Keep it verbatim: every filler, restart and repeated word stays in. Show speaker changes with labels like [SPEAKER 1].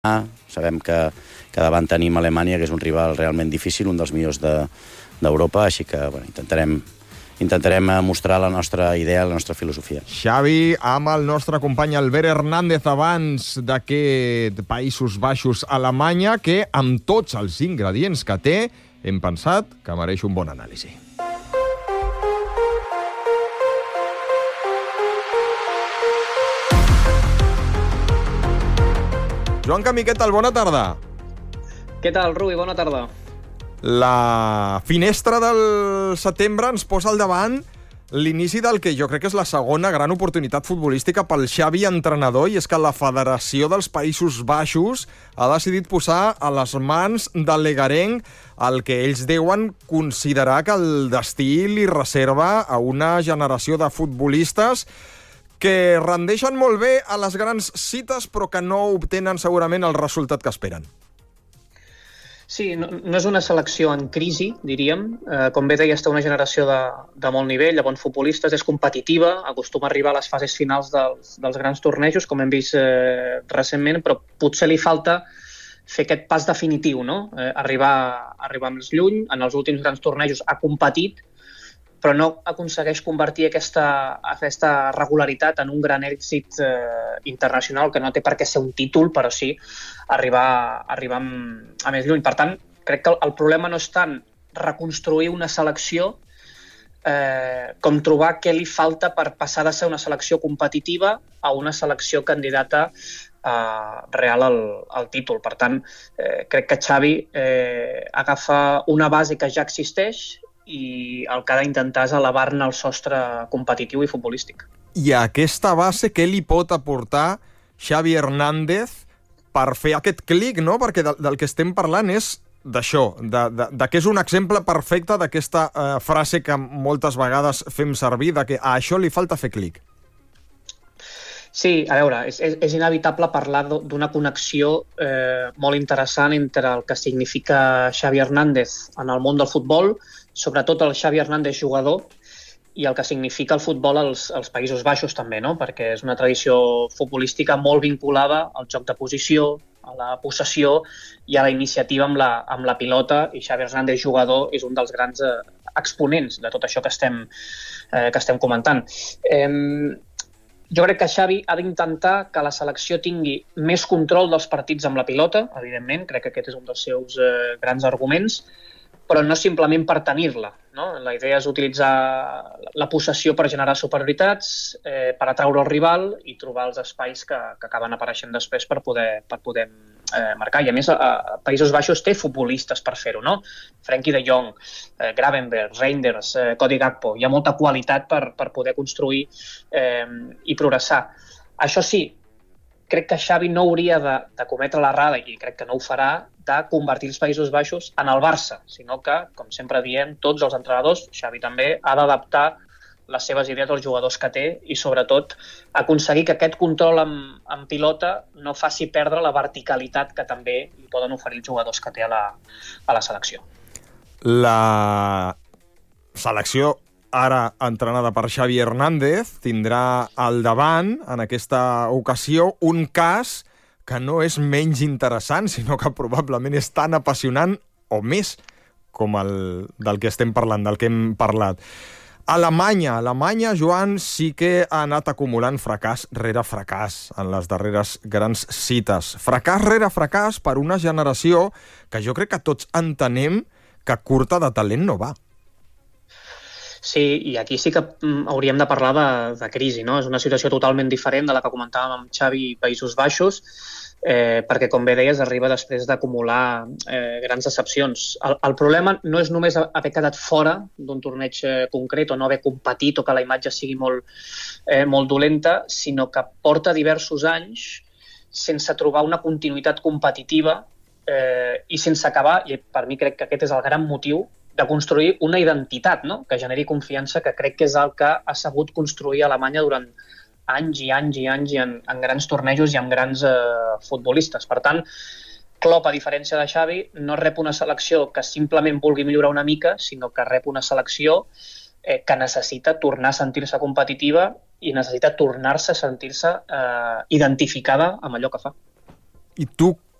[SPEAKER 1] Sabem que, que davant tenim Alemanya, que és un rival realment difícil, un dels millors d'Europa, de, així que bueno, intentarem, intentarem mostrar la nostra idea, la nostra filosofia.
[SPEAKER 2] Xavi, amb el nostre company Albert Hernández abans d'aquest Països Baixos Alemanya, que amb tots els ingredients que té, hem pensat que mereix un bon anàlisi. Joan Camí, què tal? Bona tarda.
[SPEAKER 3] Què tal, Rui? Bona tarda.
[SPEAKER 2] La finestra del setembre ens posa al davant l'inici del que jo crec que és la segona gran oportunitat futbolística pel Xavi entrenador, i és que la Federació dels Països Baixos ha decidit posar a les mans del legarenc el que ells deuen considerar que el destí li reserva a una generació de futbolistes que rendeixen molt bé a les grans cites, però que no obtenen segurament el resultat que esperen.
[SPEAKER 3] Sí, no, no és una selecció en crisi, diríem. Eh, com bé deies, té una generació de, de molt nivell, de bons futbolistes, és competitiva, acostuma a arribar a les fases finals dels, dels grans tornejos, com hem vist eh, recentment, però potser li falta fer aquest pas definitiu, no? Eh, arribar, arribar més lluny. En els últims grans tornejos ha competit, però no aconsegueix convertir aquesta, aquesta regularitat en un gran èxit eh, internacional, que no té per què ser un títol, però sí arribar, arribar a més lluny. Per tant, crec que el problema no és tant reconstruir una selecció eh, com trobar què li falta per passar de ser una selecció competitiva a una selecció candidata eh, real al, al títol. Per tant, eh, crec que Xavi eh, agafa una base que ja existeix i el que ha d'intentar és elevar-ne el sostre competitiu i futbolístic.
[SPEAKER 2] I a aquesta base, què li pot aportar Xavi Hernández per fer aquest clic, no? Perquè del, del que estem parlant és d'això, de, de, de que és un exemple perfecte d'aquesta eh, frase que moltes vegades fem servir, de que a això li falta fer clic.
[SPEAKER 3] Sí, a veure, és, és inevitable parlar d'una connexió eh, molt interessant entre el que significa Xavi Hernández en el món del futbol, sobretot el Xavi Hernández jugador, i el que significa el futbol als, als Països Baixos també, no? Perquè és una tradició futbolística molt vinculada al joc de posició, a la possessió i a la iniciativa amb la, amb la pilota, i Xavi Hernández jugador és un dels grans eh, exponents de tot això que estem, eh, que estem comentant. Eh, Jo crec que Xavi ha d'intentar que la selecció tingui més control dels partits amb la pilota, evidentment, crec que aquest és un dels seus eh, grans arguments, però no simplement per tenir-la, no? La idea és utilitzar la possessió per generar superioritats, eh, per atraure el rival i trobar els espais que, que acaben apareixent després per poder, per poder eh, marcar. I a més, a, a Països Baixos té futbolistes per fer-ho, no? Frenkie de Jong, eh, Gravenberch, Reinders, eh, Cody Gakpo. Hi ha molta qualitat per, per poder construir eh, i progressar. Això sí, crec que Xavi no hauria de, de cometre l'errada, i crec que no ho farà, de convertir els Països Baixos en el Barça, sinó que, com sempre diem, tots els entrenadors, Xavi també, ha d'adaptar les seves idees als jugadors que té i, sobretot, aconseguir que aquest control amb, amb pilota no faci perdre la verticalitat que també li poden oferir els jugadors que té a la, a la selecció.
[SPEAKER 2] La selecció ara entrenada per Xavi Hernández tindrà al davant, en aquesta ocasió, un cas que no és menys interessant, sinó que probablement és tan apassionant o més com el del que estem parlant, del que hem parlat. Alemanya, Alemanya, Joan, sí que ha anat acumulant fracàs rere fracàs en les darreres grans cites. Fracàs rere fracàs per una generació que jo crec que tots entenem que curta de talent no va.
[SPEAKER 3] Sí, i aquí sí que hauríem de parlar de, de crisi, no? És una situació totalment diferent de la que comentàvem amb Xavi i Països Baixos, eh, perquè, com bé deies, arriba després d'acumular eh, grans decepcions. El, el problema no és només haver quedat fora d'un torneig eh, concret o no haver competit o que la imatge sigui molt, eh, molt dolenta, sinó que porta diversos anys sense trobar una continuïtat competitiva eh, i sense acabar, i per mi crec que aquest és el gran motiu, de construir una identitat, no? Que generi confiança, que crec que és el que ha sabut construir Alemanya durant anys i anys i anys i en, en grans tornejos i amb grans eh, futbolistes. Per tant, Klopp, a diferència de Xavi, no rep una selecció que simplement vulgui millorar una mica, sinó que rep una selecció eh, que necessita tornar a sentir-se competitiva i necessita tornar-se a sentir-se eh, identificada amb allò que fa.
[SPEAKER 2] I tu